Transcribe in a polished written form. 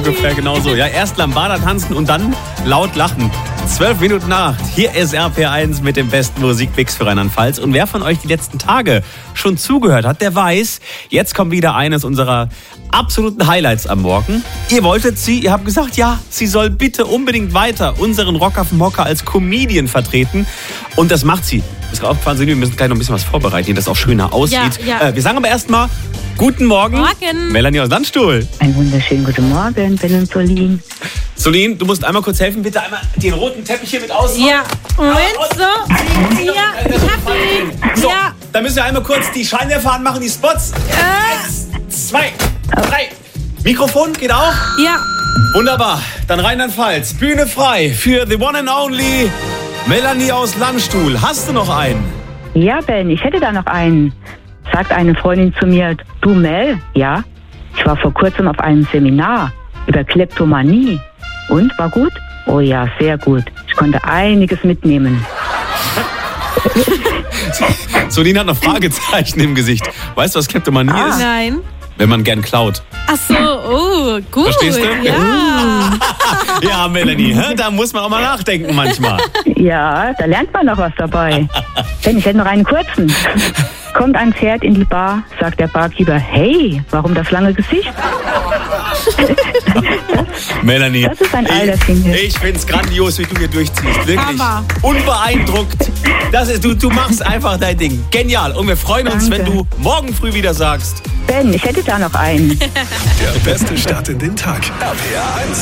ungefähr genauso. Ja, erst Lambada tanzen und dann laut lachen. 12 Minuten nach 8. Hier ist RPR1 mit dem besten Musikmix für Rheinland-Pfalz. Und wer von euch die letzten Tage schon zugehört hat, der weiß, jetzt kommt wieder eines unserer absoluten Highlights am Morgen. Ihr wolltet sie, ihr habt gesagt, ja, sie soll bitte unbedingt weiter unseren Rock auf dem Hocker als Comedian vertreten. Und das macht sie. Ist gerade aufgefallen, wir müssen gleich noch ein bisschen was vorbereiten, dass das auch schöner aussieht. Ja. Wir sagen aber erstmal guten Morgen. Morgen. Melanie aus Landstuhl. Einen wunderschönen guten Morgen, Ben und Solin. Solin, du musst einmal kurz helfen, bitte einmal den roten Teppich hier mit ausrollen. Ja, Moment, so. Ja, ich hab ihn. So, Ja. dann müssen wir einmal kurz die Scheinwerfer anmachen, die Spots. 1, 2, 3. Mikrofon geht auch? Ja. Wunderbar. Dann Rheinland-Pfalz. Bühne frei für the one and only Melanie aus Landstuhl. Hast du noch einen? Ja, Ben, ich hätte da noch einen. Sagt eine Freundin zu mir, du Mel, ja, ich war vor kurzem auf einem Seminar über Kleptomanie. Und, war gut? Oh ja, sehr gut. Ich konnte einiges mitnehmen. Solin hat noch Fragezeichen im Gesicht. Weißt du, was Kleptomanie ist? Nein. Wenn man gern klaut. Ach so, oh, gut. Verstehst du? Ja. Ja, Melanie, da muss man auch mal nachdenken manchmal. Ja, da lernt man noch was dabei. Ben, ich hätte noch einen kurzen. Kommt ein Pferd in die Bar, sagt der Barkeeper, hey, warum das lange Gesicht? Melanie, Das ist ein alter Film. ich find's grandios, wie du hier durchziehst. Wirklich. Hammer. Unbeeindruckt. Das ist, du machst einfach dein Ding. Genial. Und wir freuen uns, Danke. wenn du morgen früh wieder sagst. Ben, ich hätte da noch einen. Der beste Start in den Tag. RPR 1.